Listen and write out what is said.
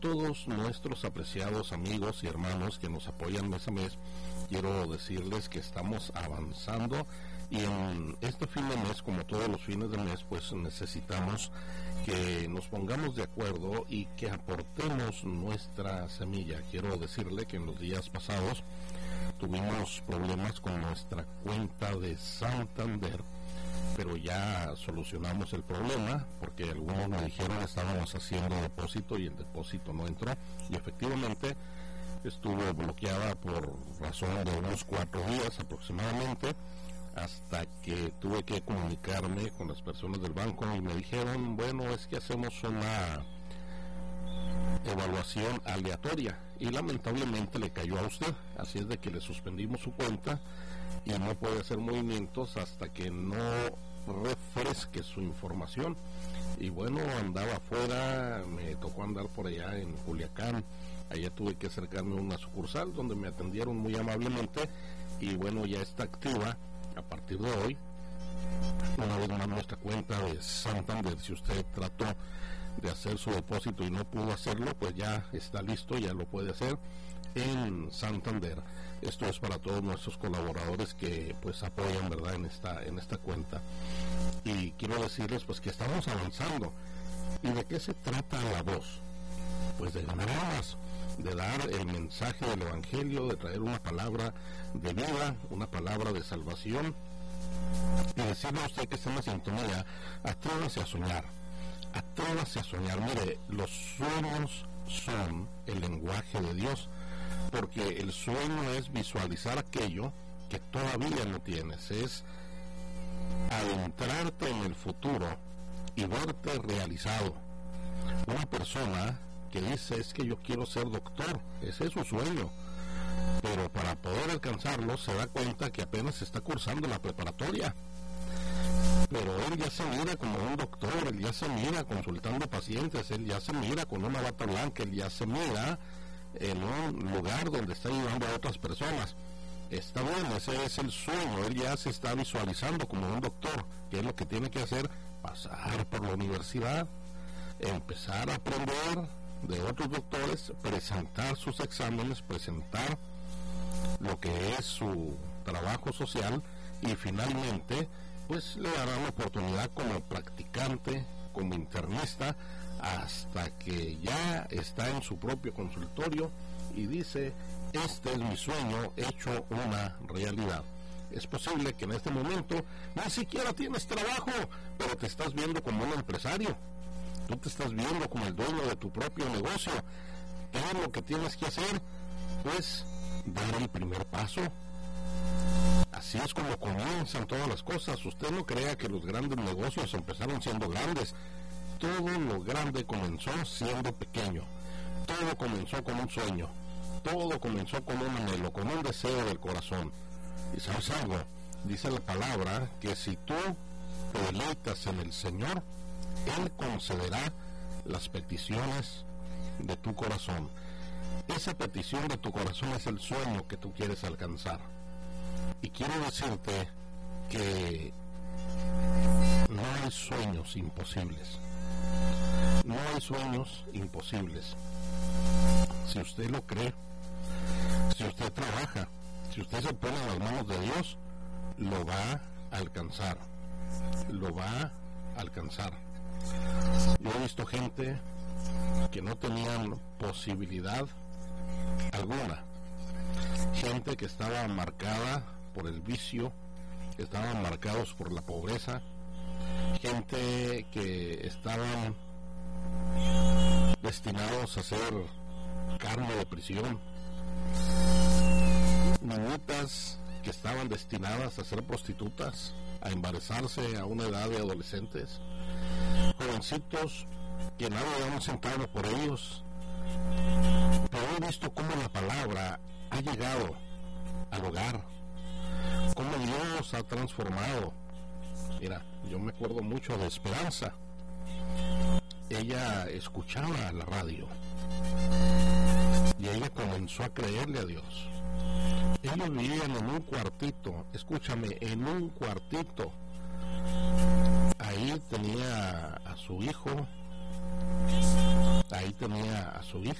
todos nuestros apreciados amigos y hermanos que nos apoyan mes a mes, quiero decirles que estamos avanzando y en este fin de mes, como todos los fines de mes, pues necesitamos que nos pongamos de acuerdo y que aportemos nuestra semilla. Quiero decirle que en los días pasados tuvimos problemas con nuestra cuenta de Santander, pero ya solucionamos el problema porque algunos me dijeron que estábamos haciendo depósito y el depósito no entró, y efectivamente estuvo bloqueada por razón de unos 4 días aproximadamente, hasta que tuve que comunicarme con las personas del banco y me dijeron, bueno, es que hacemos una evaluación aleatoria y lamentablemente le cayó a usted, así es de que le suspendimos su cuenta y no puede hacer movimientos hasta que no refresque su información. Y bueno, andaba afuera, me tocó andar por allá en Culiacán, allá tuve que acercarme a una sucursal donde me atendieron muy amablemente y bueno, ya está activa a partir de hoy una vez más nuestra cuenta de Santander. Si usted trató de hacer su depósito y no pudo hacerlo, pues ya está listo, ya lo puede hacer en Santander. Esto es para todos nuestros colaboradores que pues apoyan, verdad, en esta cuenta. Y quiero decirles pues que estamos avanzando. ¿Y de qué se trata la voz? Pues de ganar almas, de dar el mensaje del evangelio, de traer una palabra de vida, una palabra de salvación, y decirle a usted que está en la sintonía, atrévase a soñar. Atrévase a soñar. Mire, los sueños son el lenguaje de Dios, porque el sueño es visualizar aquello que todavía no tienes, es adentrarte en el futuro y verte realizado. Una persona que dice, es que yo quiero ser doctor, ese es su sueño, pero para poder alcanzarlo se da cuenta que apenas está cursando la preparatoria. Pero él ya se mira como un doctor, él ya se mira consultando pacientes, él ya se mira con una bata blanca, él ya se mira en un lugar donde está ayudando a otras personas. Está bien, ese es el sueño, él ya se está visualizando como un doctor. ¿Qué es lo que tiene que hacer? Pasar por la universidad, empezar a aprender de otros doctores, presentar sus exámenes, presentar lo que es su trabajo social y finalmente pues le darán la oportunidad como practicante, como internista, hasta que ya está en su propio consultorio y dice, este es mi sueño hecho una realidad. Es posible que en este momento ni siquiera tienes trabajo, pero te estás viendo como un empresario. Tú te estás viendo como el dueño de tu propio negocio. ¿Qué es lo que tienes que hacer? Pues dar el primer paso. Así es como comienzan todas las cosas. Usted no crea que los grandes negocios empezaron siendo grandes. Todo lo grande comenzó siendo pequeño. Todo comenzó con un sueño. Todo comenzó con un anhelo, con un deseo del corazón. ¿Y sabes algo? Dice la palabra que si tú te deleitas en el Señor, Él concederá las peticiones de tu corazón. Esa petición de tu corazón es el sueño que tú quieres alcanzar. Y quiero decirte que no hay sueños imposibles. No hay sueños imposibles. Si usted lo cree, si usted trabaja, si usted se pone en las manos de Dios, lo va a alcanzar. Lo va a alcanzar. Yo he visto gente que no tenían posibilidad alguna. Gente que estaba marcada por el vicio, que estaban marcados por la pobreza, gente que estaban destinados a ser carne de prisión, niñitas que estaban destinadas a ser prostitutas, a embarazarse a una edad de adolescentes, jovencitos que nadie da un centavo por ellos. Pero he visto cómo la palabra ha llegado al hogar, cómo Dios ha transformado. Mira, yo me acuerdo mucho de Esperanza. Ella escuchaba la radio y ella comenzó a creerle a Dios. Ellos vivían en un cuartito, escúchame, en un cuartito. Ahí tenía a su hijo ahí tenía a su hija